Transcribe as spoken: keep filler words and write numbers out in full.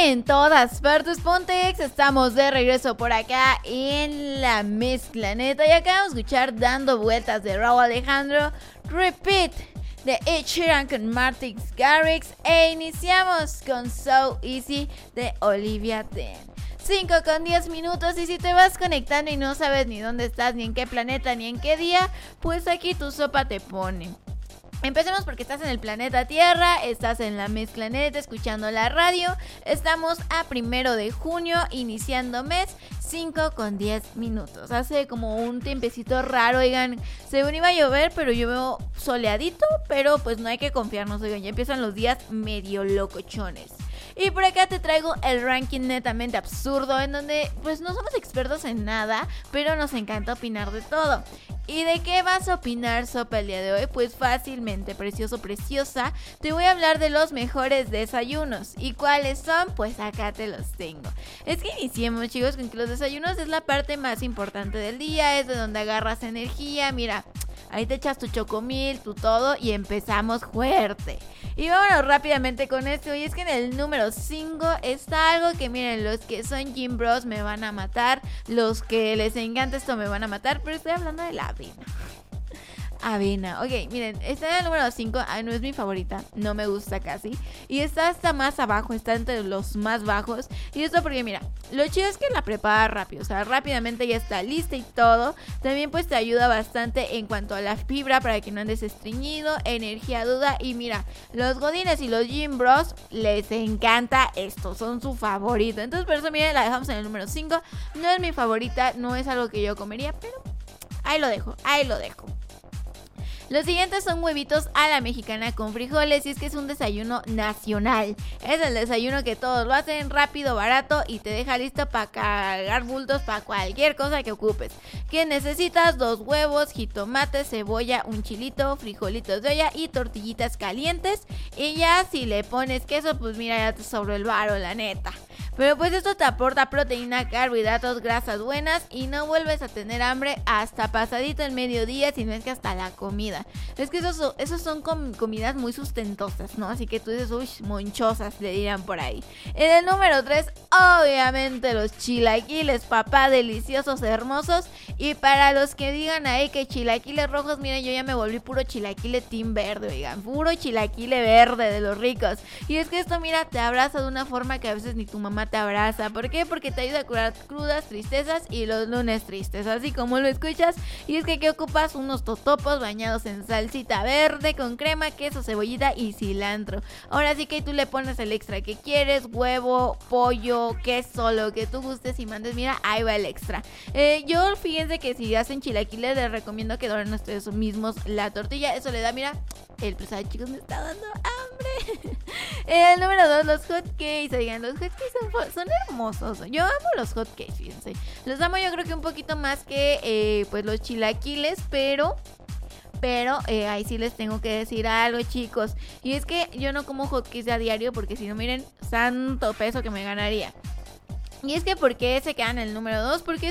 en todas partes, Pontex. Estamos de regreso por acá en la Mezclaneta. Y acabamos de escuchar Dando Vueltas de Rauw Alejandro, Repeat de Ed Sheeran con Martin Garrix, e iniciamos con So Easy de Olivia Ten. cinco con diez minutos, y si te vas conectando y no sabes ni dónde estás, ni en qué planeta, ni en qué día, pues aquí tu sopa te pone. Empecemos porque estás en el planeta Tierra, estás en la Mezclaneta escuchando la radio. Estamos a primero de junio, iniciando mes, cinco con diez minutos. Hace como un tiempecito raro, oigan, según iba a llover, pero yo veo soleadito, pero pues no hay que confiarnos, oigan, ya empiezan los días medio locochones. Y por acá te traigo el ranking netamente absurdo, en donde pues no somos expertos en nada, pero nos encanta opinar de todo. ¿Y de qué vas a opinar, sopa, el día de hoy? Pues fácilmente, precioso, preciosa, te voy a hablar de los mejores desayunos. ¿Y cuáles son? Pues acá te los tengo. Es que iniciemos, chicos, con que los desayunos es la parte más importante del día, es de donde agarras energía. Mira, ahí te echas tu chocomil, tu todo, y empezamos fuerte. Y vámonos rápidamente con esto. Y es que en el número cinco está algo que, miren, los que son gym bros me van a matar, los que les encanta esto me van a matar, pero estoy hablando de la avena. Avena, ok, miren, está en el número cinco, no es mi favorita, no me gusta casi. Y está hasta más abajo, está entre los más bajos. Y esto porque, mira, lo chido es que la prepara rápido, o sea, rápidamente ya está lista y todo. También pues te ayuda bastante en cuanto a la fibra para que no andes estreñido, energía duda. Y mira, los godines y los gym bros les encanta esto, son su favorito. Entonces por eso, miren, la dejamos en el número cinco. No es mi favorita, no es algo que yo comería, pero ahí lo dejo, ahí lo dejo. Los siguientes son huevitos a la mexicana con frijoles, y es que es un desayuno nacional. Es el desayuno que todos lo hacen, rápido, barato, y te deja listo para cargar bultos para cualquier cosa que ocupes. ¿Qué necesitas? Dos huevos, jitomate, cebolla, un chilito, frijolitos de olla y tortillitas calientes. Y ya si le pones queso, pues mira, ya te sobró el varo, la neta. Pero pues esto te aporta proteína, carbohidratos, grasas buenas, y no vuelves a tener hambre hasta pasadito el mediodía, sino es que hasta la comida. Es que esos, esos son com- comidas muy sustentosas, ¿no? Así que tú dices, uy, monchosas, le dirán por ahí. En el número tres, obviamente los chilaquiles, papá, deliciosos, hermosos. Y para los que digan ahí que chilaquiles rojos, miren, yo ya me volví puro chilaquile team verde, oigan, puro chilaquile verde de los ricos. Y es que esto, mira, te abraza de una forma que a veces ni tu mamá te abraza. ¿Por qué? Porque te ayuda a curar crudas, tristezas y los lunes tristes, así como lo escuchas. Y es que ¿qué ocupas? Unos totopos bañados en salsita verde con crema, queso, cebollita y cilantro. Ahora sí que tú le pones el extra que quieres, huevo, pollo, queso, lo que tú gustes y mandes, mira, ahí va el extra. Eh, yo fíjense que si hacen chilaquiles les recomiendo que doren ustedes mismos la tortilla, eso le da, mira, el presado, chicos, me está dando hambre. El número dos, los hotcakes. Oigan, los hotcakes son, son hermosos. Yo amo los hotcakes, fíjense. Los amo, yo creo que un poquito más que eh, pues los chilaquiles, pero... Pero eh, ahí sí les tengo que decir algo, chicos. Y es que yo no como hotcakes a diario, porque si no, miren, santo peso que me ganaría. Y es que ¿por qué se quedan en el número dos? Porque